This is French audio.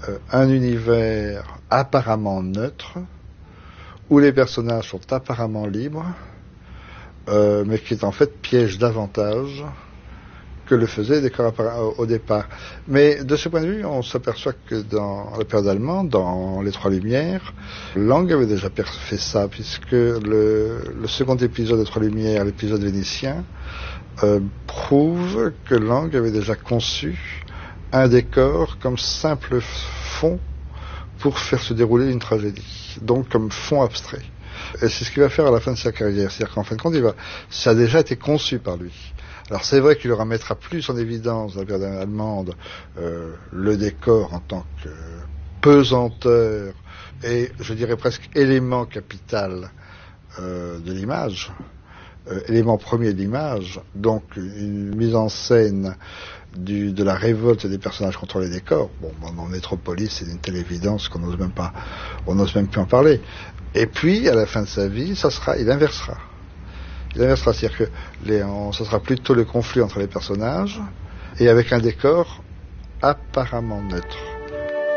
un univers apparemment neutre, où les personnages sont apparemment libres, mais qui en fait piège davantage que le faisait Décor au départ. Mais de ce point de vue, on s'aperçoit que dans la période allemande, dans Les Trois Lumières, Lang avait déjà fait ça, puisque le second épisode des Trois Lumières, l'épisode vénitien, prouve que Lang avait déjà conçu un décor comme simple fond pour faire se dérouler une tragédie, donc comme fond abstrait. Et c'est ce qu'il va faire à la fin de sa carrière, c'est-à-dire qu'en fin de compte, ça a déjà été conçu par lui. Alors c'est vrai qu'il leur mettra plus en évidence dans la période allemande le décor en tant que pesanteur et je dirais presque élément capital de l'image, élément premier de l'image, donc une mise en scène de la révolte des personnages contre les décors. Bon, en Métropolis, c'est une telle évidence qu'on n'ose même plus en parler. Et puis, à la fin de sa vie, il inversera. C'est-à-dire que ce sera plutôt le conflit entre les personnages et avec un décor apparemment neutre.